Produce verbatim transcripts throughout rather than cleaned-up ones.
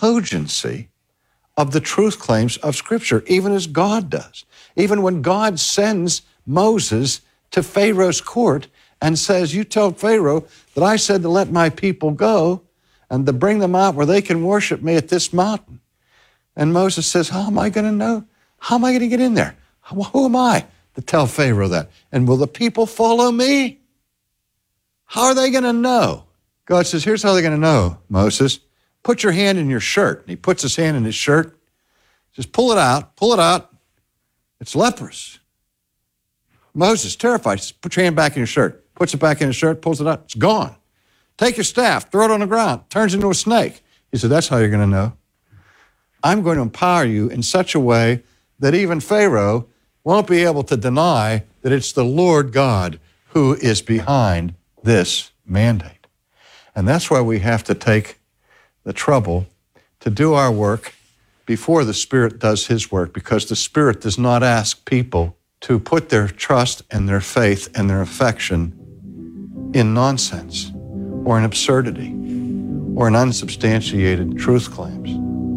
cogency of the truth claims of Scripture, even as God does. Even when God sends Moses to Pharaoh's court and says, you tell Pharaoh that I said to let my people go and to bring them out where they can worship me at this mountain. And Moses says, how am I going to know? How am I going to get in there? Who am I to tell Pharaoh that? And will the people follow me? How are they going to know? God says, here's how they're going to know, Moses. Put your hand in your shirt. And he puts his hand in his shirt. He says, pull it out, pull it out. It's leprous. Moses, terrified, says, put your hand back in your shirt. Puts it back in his shirt, pulls it out. It's gone. Take your staff, throw it on the ground. Turns into a snake. He said, that's how you're going to know. I'm going to empower you in such a way that even Pharaoh won't be able to deny that it's the Lord God who is behind this mandate. And that's why we have to take the trouble to do our work before the Spirit does His work, because the Spirit does not ask people to put their trust and their faith and their affection in nonsense or in absurdity or in unsubstantiated truth claims.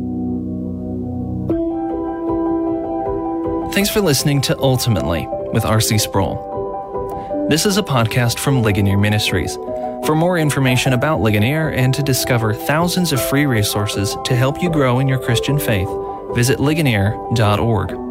Thanks for listening to Ultimately with R C Sproul. This is a podcast from Ligonier Ministries. For more information about Ligonier and to discover thousands of free resources to help you grow in your Christian faith, visit ligonier dot org.